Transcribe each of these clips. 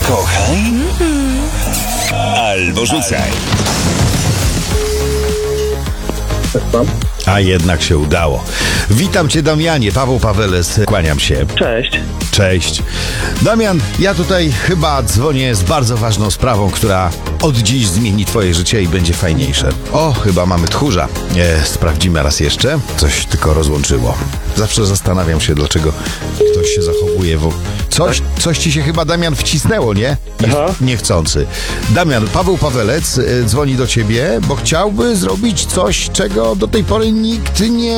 Kochaj albo rzucaj. A jednak się udało. Witam Cię, Damianie. Paweł Pawelec, kłaniam się. Cześć. Cześć. Damian, ja tutaj chyba dzwonię z bardzo ważną sprawą, która od dziś zmieni Twoje życie i będzie fajniejsze. O, chyba mamy tchórza. Sprawdzimy raz jeszcze. Coś tylko rozłączyło. Zawsze zastanawiam się, dlaczego ktoś się zachowuje Coś Ci się chyba, Damian, wcisnęło, nie? Aha. Niechcący. Damian, Paweł Pawelec dzwoni do Ciebie, bo chciałby zrobić coś, czego do tej pory nikt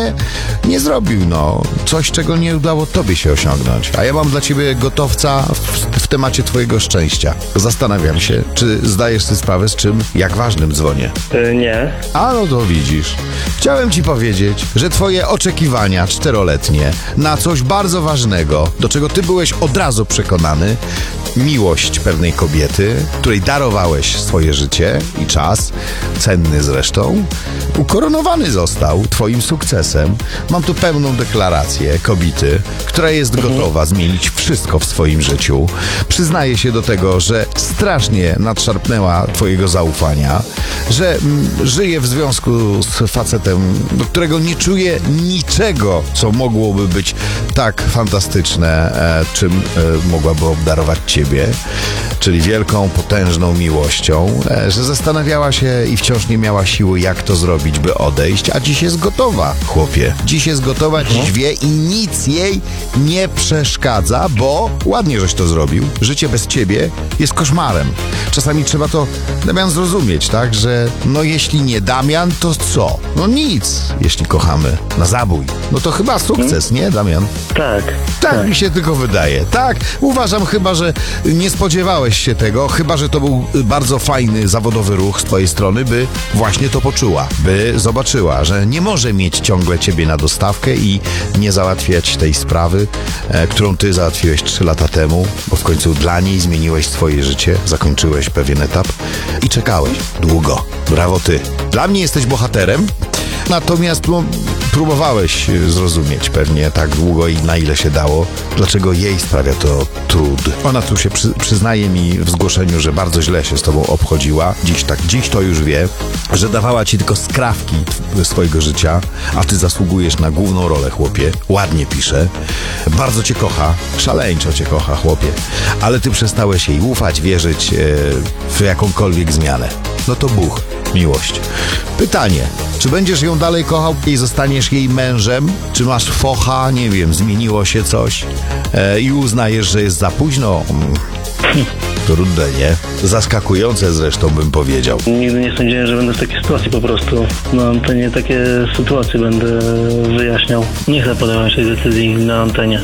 nie zrobił, no. Coś, czego nie udało Tobie się osiągnąć. A ja mam dla Ciebie gotowca w temacie Twojego szczęścia. Zastanawiam się, czy zdajesz sobie sprawę, z czym, jak ważnym dzwonię. Nie. A no to widzisz. Chciałem Ci powiedzieć, że Twoje oczekiwania 4-letnie na coś bardzo ważnego, do czego Ty byłeś od razu przekonany, miłość pewnej kobiety, której darowałeś swoje życie i czas, cenny zresztą, ukoronowany został Twoim sukcesem. Mam tu pełną deklarację kobiety, która jest gotowa zmienić wszystko w swoim życiu. Przyznaje się do tego, że strasznie nadszarpnęła Twojego zaufania, że żyje w związku z facetem, do którego nie czuje niczego, co mogłoby być tak fantastyczne, czym mogłaby obdarować Ciebie, czyli wielką, potężną miłością, że zastanawiała się i wciąż nie miała siły, jak to zrobić, by odejść, a dziś jest gotowa, chłopie. Dziś jest gotowa, dziś wie i nic jej nie przeszkadza, bo ładnie żeś to zrobił. Życie bez Ciebie jest koszmarem. Czasami trzeba to, Damian, zrozumieć, tak, że no jeśli nie Damian, to co? No nic, jeśli kochamy na zabój. No to chyba sukces, nie, Damian? Tak mi się tylko wydaje. Tak, uważam chyba, że nie spodziewałeś się tego, chyba że to był bardzo fajny, zawodowy ruch z Twojej strony, by właśnie to poczuła, by zobaczyła, że nie może mieć ciągle Ciebie na dostawkę i nie załatwiać tej sprawy, którą Ty załatwiłeś 3 lata temu, bo w końcu dla niej zmieniłeś swoje życie, zakończyłeś pewien etap i czekałeś długo. Brawo Ty. Dla mnie jesteś bohaterem, natomiast próbowałeś zrozumieć pewnie tak długo i na ile się dało, dlaczego jej sprawia to trud. Ona tu się przyznaje mi w zgłoszeniu, że bardzo źle się z Tobą obchodziła. Dziś to już wie, że dawała Ci tylko skrawki swojego życia, a Ty zasługujesz na główną rolę, chłopie. Ładnie pisze. Bardzo Cię kocha. Szaleńczo Cię kocha, chłopie. Ale Ty przestałeś jej ufać, wierzyć w jakąkolwiek zmianę. No to Bóg, miłość. Pytanie, czy będziesz ją dalej kochał i zostaniesz jej mężem? Czy masz focha, nie wiem, zmieniło się coś i uznajesz, że jest za późno? Trudne, nie? Zaskakujące zresztą, bym powiedział. Nigdy nie sądziłem, że będę w takiej sytuacji po prostu. Na antenie takie sytuacje będę wyjaśniał. Nie chcę podejmować tej decyzji na antenie.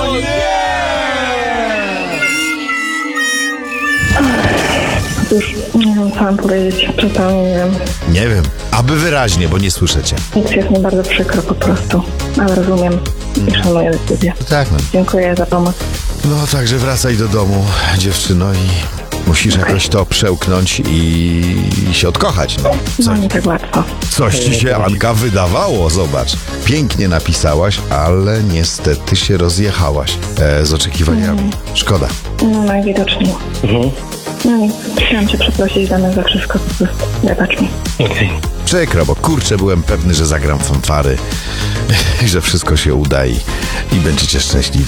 Już nie wiem, co mam powiedzieć. Zupełnie nie wiem. Nie wiem, aby wyraźnie, bo nie słyszycie. Nic jest mi bardzo przykro po prostu. Ale rozumiem i szanuję decyzję. Tak, no. Dziękuję za pomoc. No, także wracaj do domu, dziewczyno, i musisz jakoś to przełknąć i się odkochać. No nie tak łatwo. Coś ci się, Anka, wydawało, zobacz. Pięknie napisałaś, ale niestety się rozjechałaś z oczekiwaniami. Szkoda. No najwidoczniej. No nic. Chciałam cię przeprosić Damian za wszystko. Po prostu wybacz mi. Okej. Przykro, bo kurczę, byłem pewny, że zagram fanfary i że wszystko się uda i będziecie szczęśliwi.